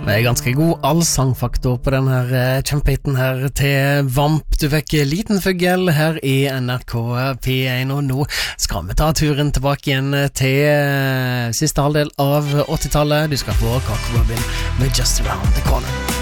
Det ganske god allsangfaktor på den her kjempehiten her til Vamp. Du fikk Liten Fugl her i NRK P1, og nå skal vi ta turen tilbake igjen til siste halvdel av 80-tallet. Du skal få Cock Robin med Just Around the Corner.